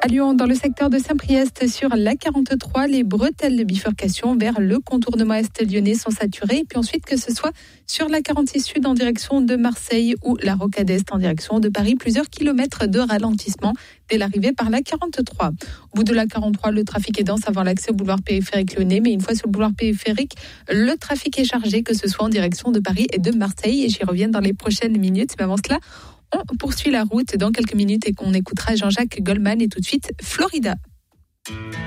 À Lyon, dans le secteur de Saint-Priest, sur la 43, les bretelles de bifurcation vers le contournement est lyonnais sont saturées. Et puis ensuite, que ce soit sur la 46 Sud en direction de Marseille ou la Rocade Est en direction de Paris, plusieurs kilomètres de ralentissement dès l'arrivée par la 43. Au bout de la 43, le trafic est dense avant l'accès au boulevard périphérique lyonnais. Mais une fois sur le boulevard périphérique, le trafic est chargé, que ce soit en direction de Paris et de Marseille. Et j'y reviens dans les prochaines minutes. Mais avant cela, on poursuit la route dans quelques minutes et qu'on écoutera Jean-Jacques Goldman et tout de suite Florida.